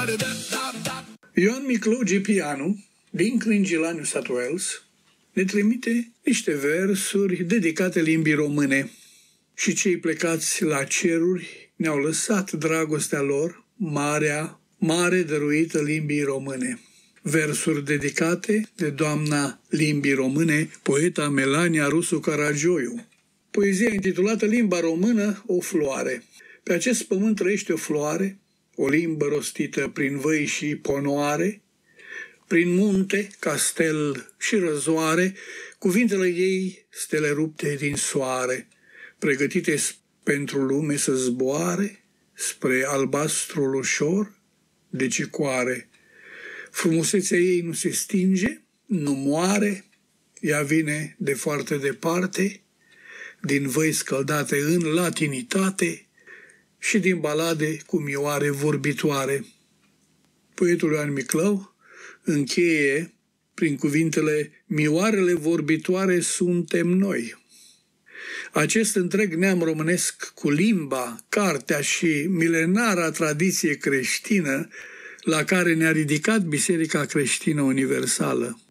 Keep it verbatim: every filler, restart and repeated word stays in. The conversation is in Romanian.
Ioan Miclou Gipianu, din Cringilaniu, Satu Wales, ne trimite niște versuri dedicate limbii române. Și cei plecați la ceruri ne-au lăsat dragostea lor, marea, mare dăruită limbii române. Versuri dedicate de doamna limbii române, poeta Melania Rusu Caragioiu. Poezia intitulată Limba română, o floare. Pe acest pământ trăiește o floare, o limbă rostită prin văi și ponoare, prin munte, castel și răzoare, cuvintele ei stele rupte din soare, pregătite pentru lume să zboare spre albastrul ușor de cicoare. Frumusețea ei nu se stinge, nu moare, ea vine de foarte departe, din văi scăldate în latinitate și din balade cu mioare vorbitoare. Poetul Ioan Miclou încheie prin cuvintele: mioarele vorbitoare suntem noi. Acest întreg neam românesc cu limba, cartea și milenara tradiție creștină la care ne-a ridicat Biserica Creștină Universală.